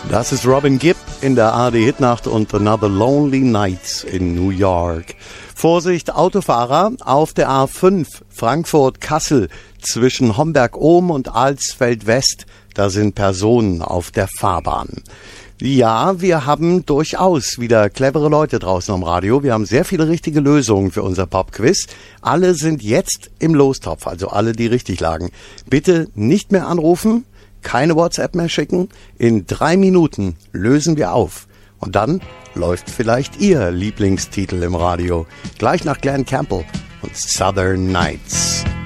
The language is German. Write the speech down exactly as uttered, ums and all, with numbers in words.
Das ist Robin Gibb in der A R D-Hitnacht und Another Lonely Night in New York. Vorsicht, Autofahrer auf der A fünf Frankfurt-Kassel zwischen Homberg-Ohm und Alsfeld-West. Da sind Personen auf der Fahrbahn. Ja, wir haben durchaus wieder clevere Leute draußen am Radio. Wir haben sehr viele richtige Lösungen für unser Pop-Quiz. Alle sind jetzt im Lostopf, also alle, die richtig lagen. Bitte nicht mehr anrufen, keine WhatsApp mehr schicken. In drei Minuten lösen wir auf. Und dann läuft vielleicht Ihr Lieblingstitel im Radio. Gleich nach Glenn Campbell und Southern Nights.